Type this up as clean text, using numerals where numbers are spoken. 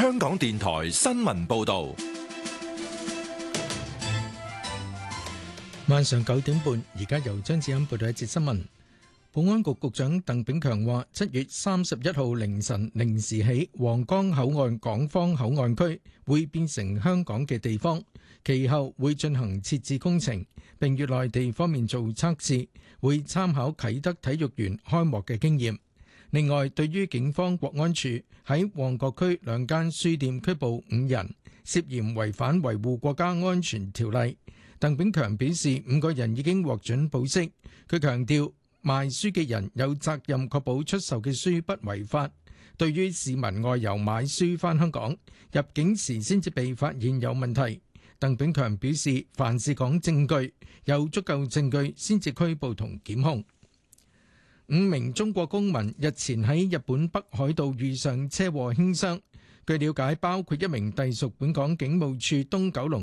香港電台新聞報道。 晚上9點半，而家由張子欣報道一節新聞。保安局局長鄧炳強話，7月31號凌晨0時起，皇崗口岸港方口岸區會變成香港嘅地方，其後會進行設置工程，並與內地方面做測試，會參考啟德體育園開幕嘅經驗。另外，對於警方國安處喺旺角區2間書店拘捕5人，涉嫌違反維護國家安全條例，鄧炳強表示5個人已經獲准保釋。佢強調賣書嘅人有責任確保出售嘅書不違法。對於市民外遊買書返香港，入境時先至被發現有問題，鄧炳強表示凡事講證據，有足夠證據先至拘捕同檢控。5名中國公民日前喺日本北海道遇上車禍輕傷，據了解包括1名隸屬本港警務處東九龍